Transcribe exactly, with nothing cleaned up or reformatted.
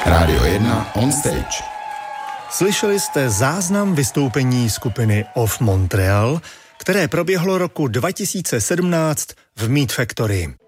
Rádio jedna on stage. Slyšeli jste záznam vystoupení skupiny Of Montreal, které proběhlo roku dva tisíce sedmnáct v Meat Factory.